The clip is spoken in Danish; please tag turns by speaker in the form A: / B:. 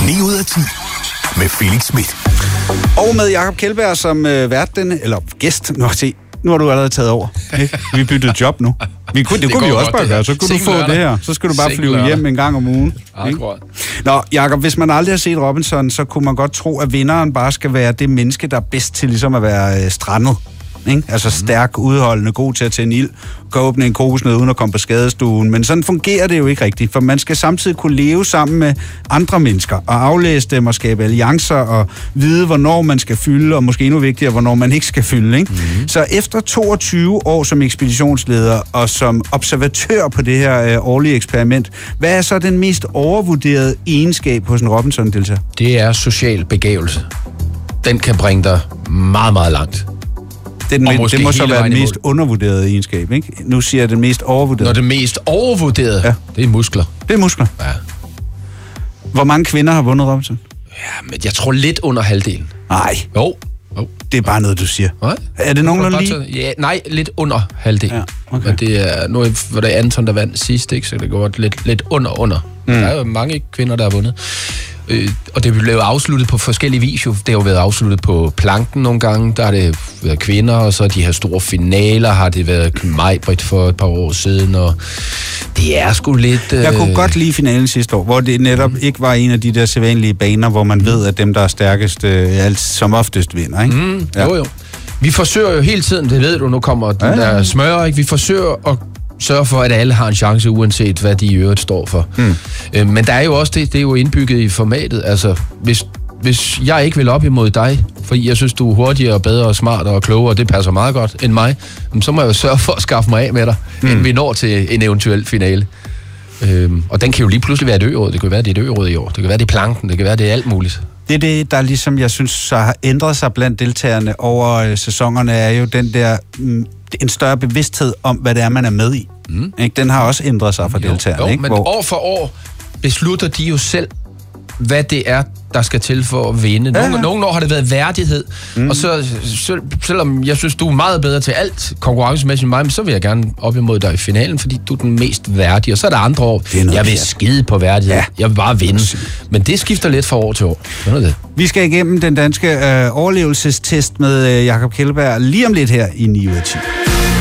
A: 9 ud af 10 med Felix Smith.
B: Og med Jakob Kjeldberg som vært eller gæst. Nu har du allerede taget over. Ikke? Vi byttede job nu. Det kunne vi jo også bare gøre. Så kunne du få det her. Så skal du bare flyve hjem en gang om ugen. Nå, Jakob, hvis man aldrig har set Robinson, så kunne man godt tro, at vinderen bare skal være det menneske, der er bedst til ligesom at være strandet. Ikke? Altså stærk, udholdende, god til at tænde ild, kan åbne en kokosnød uden at komme på skadestuen. Men sådan fungerer det jo ikke rigtigt, for man skal samtidig kunne leve sammen med andre mennesker og aflæse dem og skabe alliancer og vide, hvornår man skal fylde, og måske endnu vigtigere, hvornår man ikke skal fylde. Ikke? Så efter 22 år som ekspeditionsleder og som observatør på det her årlige eksperiment, hvad er så den mest overvurderede egenskab hos en Robinson-deltager?
C: Det er social begævelse. Den kan bringe dig meget, meget langt.
B: Det må så være den mest undervurderede egenskab, ikke? Nu siger jeg den mest overvurderede.
C: Når det mest overvurderede, det er muskler.
B: Det er muskler?
C: Ja.
B: Hvor mange kvinder har vundet Robinson?
C: Ja, men jeg tror lidt under halvdelen.
B: Nej.
C: Jo.
B: Det er bare noget, du siger.
C: Hvad?
B: Er det nogenlunde lige?
C: Ja, nej, lidt under halvdelen. Ja, okay. Men det er, nu var det Anton, der vandt sidst, ikke? Så det går lidt under. Der er jo mange kvinder, der har vundet. Og det blev afsluttet på forskellige vis. Det har jo været afsluttet på planken nogle gange. Der har det været kvinder, og så de her store finaler har det været Maj-Brit for et par år siden, og det er sgu lidt...
B: Jeg kunne godt lide finalen sidste år, hvor det netop ikke var en af de der sædvanlige baner, hvor man ved, at dem, der er stærkest, som oftest vinder, ikke?
C: Jo. Vi forsøger jo hele tiden, det ved du, nu kommer den der smør, ikke? Vi forsøger at sørge for, at alle har en chance, uanset hvad de i øvrigt står for. Men der er jo også det er jo indbygget i formatet. Altså, hvis jeg ikke vil op imod dig, fordi jeg synes, du er hurtigere og bedre og smartere og klogere, og det passer meget godt end mig, så må jeg jo sørge for at skaffe mig af med dig, inden vi når til en eventuel finale. Og den kan jo lige pludselig være et ø-råd. Det kan være, det er et ø-råd i år. Det kan være, det er planken. Det kan være, det er alt muligt.
B: Det er det, der ligesom, jeg synes, så har ændret sig blandt deltagerne over sæsonerne, er jo den der en større bevidsthed om, hvad det er, man er med i. Ikke? Den har også ændret sig for deltagerne. Ikke?
C: Men år for år beslutter de jo selv, hvad det er, der skal til for at vinde. Nogle år har det været værdighed, og så selvom jeg synes, du er meget bedre til alt konkurrencemæssigt end mig, så vil jeg gerne op imod dig i finalen, fordi du er den mest værdige. Og så er der andre år, jeg vil skide på værdighed. Jeg vil bare vinde. Men det skifter lidt fra år til år. Sådan er det.
B: Vi skal igennem den danske overlevelsestest med Jakob Kjeldberg lige om lidt her i 9 ud af 10.